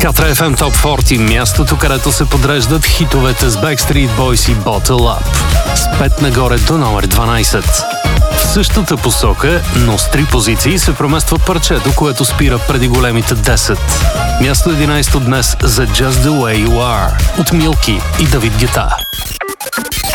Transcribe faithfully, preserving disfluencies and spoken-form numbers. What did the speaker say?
Катра еф ем Top сорок, мястото, където се подреждат хитовете с Backstreet Boys и Bottle Up. С пет нагоре до номер дванайсет. В същата посока, но с три позиции, се премества парчето, което спира преди големите десет. Място единайсето днес за Just the Way You Are от Милки и Давид Гета.